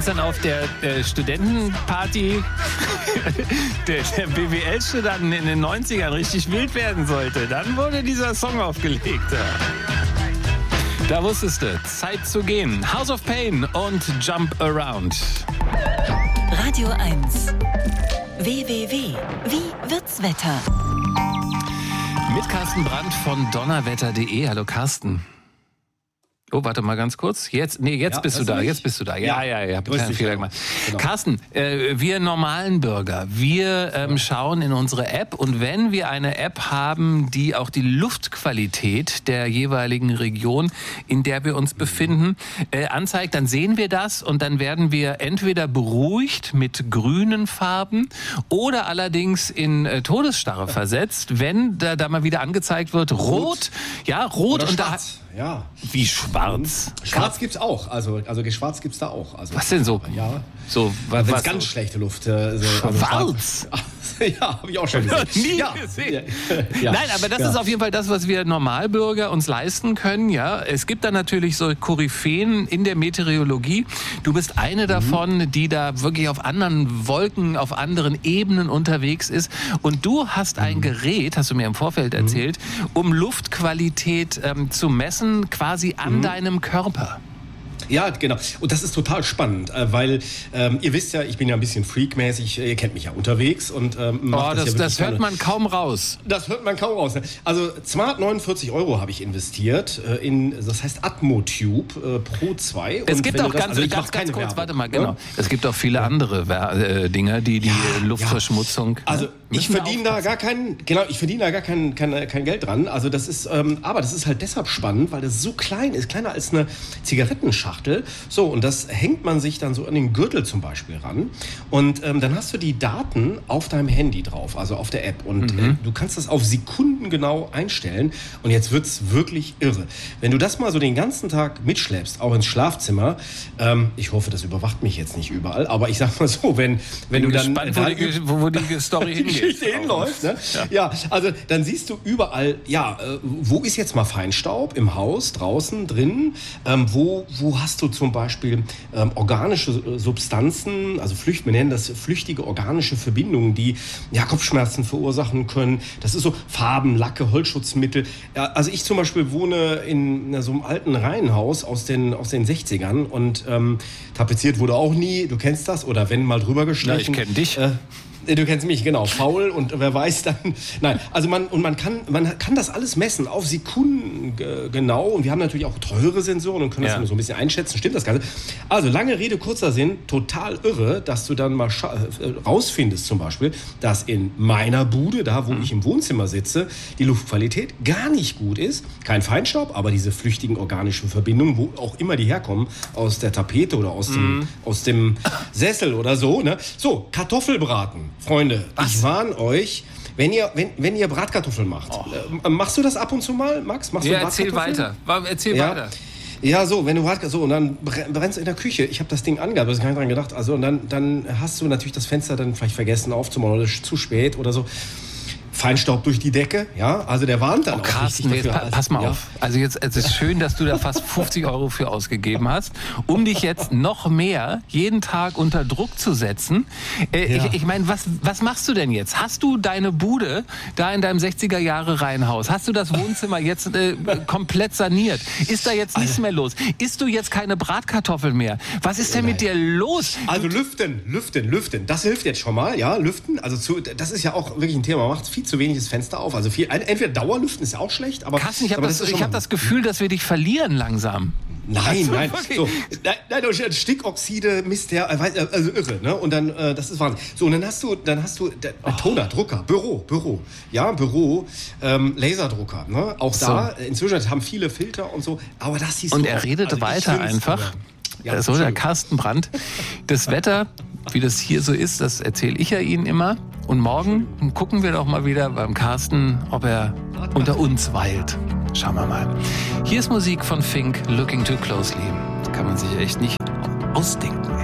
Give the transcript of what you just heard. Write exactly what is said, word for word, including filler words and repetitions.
es dann auf der äh, Studentenparty der, der B W L-Studenten in den neunzigern richtig wild werden sollte, dann wurde dieser Song aufgelegt. Da wusstest du, Zeit zu gehen. House of Pain und Jump Around. Radio eins. W W W. Wie wird's Wetter? Mit Carsten Brandt von donnerwetter punkt de. Hallo Carsten. Oh, warte mal ganz kurz. Jetzt, nee, jetzt ja, bist du da. Jetzt bist du da. Ja, ja, ja. Ich habe keinen Fehler gemacht. Genau. Carsten, äh, wir normalen Bürger, wir ähm, schauen in unsere App und wenn wir eine App haben, die auch die Luftqualität der jeweiligen Region, in der wir uns befinden, äh, anzeigt, dann sehen wir das und dann werden wir entweder beruhigt mit grünen Farben oder allerdings in äh, Todesstarre versetzt, wenn da, da mal wieder angezeigt wird, rot, rot. ja, rot oder und schwarz. da Ja. Wie schwarz? Schwarz gibt's auch. Also, also schwarz gibt's da auch. Also, was denn so? Ja. So, was, was ganz so? schlechte Luft. Äh, so, schwarz? Also ja, habe ich auch schon gesehen. Nie ja. gesehen. Ja. Nein, aber das ja. ist auf jeden Fall das, was wir Normalbürger uns leisten können. Ja, es gibt da natürlich so Koryphäen in der Meteorologie. Du bist eine davon, mhm. die da wirklich auf anderen Wolken, auf anderen Ebenen unterwegs ist. Und du hast ein mhm. Gerät, hast du mir im Vorfeld erzählt, mhm. um Luftqualität ähm, zu messen, quasi an mhm. deinem Körper. Ja, genau. Und das ist total spannend, weil ähm, ihr wisst ja, ich bin ja ein bisschen freakmäßig, ihr kennt mich ja unterwegs und ähm, macht oh, das, das, ja das hört man kaum raus. Das hört man kaum raus. Also zweihundertneunundvierzig Euro habe ich investiert äh, in, das heißt Atmotube äh, Pro zwei. Es und gibt auch das, ganz, also ganz, ganz kurz, Werbung. Warte mal, genau. Ja? Es gibt auch viele ja. andere äh, Dinge, die die ja, Luftverschmutzung. Ja. Also ich verdiene da gar kein, genau, ich verdiene da gar kein, kein, kein Geld dran. Also das ist, ähm, aber das ist halt deshalb spannend, weil das so klein ist, kleiner als eine Zigarettenschachtel. So, und das hängt man sich dann so an den Gürtel zum Beispiel ran. Und ähm, dann hast du die Daten auf deinem Handy drauf, also auf der App. Und mhm. äh, du kannst das auf Sekunden genau einstellen. Und jetzt wird's wirklich irre. Wenn du das mal so den ganzen Tag mitschleppst, auch ins Schlafzimmer, ähm, ich hoffe, das überwacht mich jetzt nicht überall, aber ich sag mal so, wenn, wenn du dann... Gespannt, wo, die, wo, wo die Story hingeht. Die Geschichte hinläuft, ne? Ja. ja, also dann siehst du überall, ja, äh, wo ist jetzt mal Feinstaub? Im Haus, draußen, drinnen? Ähm, wo, wo hast du zum Beispiel ähm, organische Substanzen, also Flücht, wir nennen das flüchtige organische Verbindungen, die ja, Kopfschmerzen verursachen können. Das ist so Farben, Lacke, Holzschutzmittel. Ja, also ich zum Beispiel wohne in na, so einem alten Reihenhaus aus den, aus den sechzigern und ähm, tapeziert wurde auch nie, du kennst das, oder wenn mal drüber gestrichen. Ja, ich kenn dich. Äh, Du kennst mich, genau, faul und wer weiß dann, nein, also man, und man kann, man kann das alles messen, auf Sekunden g- genau und wir haben natürlich auch teure Sensoren und können das ja. immer so ein bisschen einschätzen, stimmt das Ganze? Also lange Rede, kurzer Sinn, total irre, dass du dann mal scha- äh, rausfindest zum Beispiel, dass in meiner Bude, da wo mhm. ich im Wohnzimmer sitze, die Luftqualität gar nicht gut ist, kein Feinstaub, aber diese flüchtigen organischen Verbindungen, wo auch immer die herkommen, aus der Tapete oder aus, mhm. dem, aus dem Sessel oder so, ne? So, Kartoffelbraten. Freunde, Was? ich warne euch, wenn ihr, wenn, wenn ihr Bratkartoffeln macht, oh. äh, machst du das ab und zu mal, Max? Machst ja, du erzähl weiter. Erzähl ja. weiter. Ja, so, wenn du Bratkartoffeln, so, und dann brennst du in der Küche. Ich habe das Ding angehabt, da habe ich gar nicht dran gedacht. Also, und dann, dann hast du natürlich das Fenster dann vielleicht vergessen aufzumachen oder zu spät oder so. Feinstaub durch die Decke, ja, also der warnt dann oh, auch Carsten, richtig dafür. Jetzt, pass mal ja. auf, also jetzt, es ist schön, dass du da fast fünfzig Euro für ausgegeben hast, um dich jetzt noch mehr jeden Tag unter Druck zu setzen. Äh, ja. Ich, ich meine, was, was machst du denn jetzt? Hast du deine Bude da in deinem sechziger Jahre Reihenhaus, hast du das Wohnzimmer jetzt äh, komplett saniert? Ist da jetzt nichts also, mehr los? Isst du jetzt keine Bratkartoffeln mehr? Was ist denn nein. mit dir los? Also lüften, lüften, lüften, das hilft jetzt schon mal, ja, lüften, also zu, das ist ja auch wirklich ein Thema, man macht viel zu wenig das Fenster auf. Also viel, entweder Dauerlüften ist ja auch schlecht, aber... Carsten, ich habe das, das, ich hab das Gefühl, dass wir dich verlieren langsam. Nein, also, nein, okay. so, nein, nein, Stickoxide, Mist, der, also irre, ne? Und dann, äh, das ist Wahnsinn. So, und dann hast du, dann hast du, der, oh. Toner, Drucker, Büro, Büro, ja, Büro, ähm, Laserdrucker, ne? Auch so. Da, inzwischen haben viele Filter und so, aber das siehst du. Und er redet also weiter einfach. Ja, so, der Carsten Brandt. Das Wetter, wie das hier so ist, das erzähle ich ja Ihnen immer. Und morgen gucken wir doch mal wieder beim Carsten, ob er unter uns weilt. Schauen wir mal. Hier ist Musik von Fink, Looking Too Closely. Kann man sich echt nicht ausdenken.